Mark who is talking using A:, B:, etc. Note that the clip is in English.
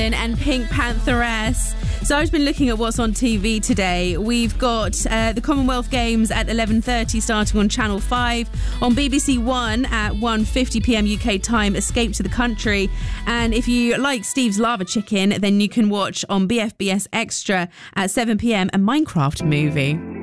A: And Pink Pantheress. So I've been looking at what's on TV today. We've got the Commonwealth Games at 11:30 starting on Channel 5. On BBC One at 1:50pm UK time, Escape to the Country. And if you like Steve's Lava Chicken, then you can watch on BFBS Extra at 7pm a Minecraft movie.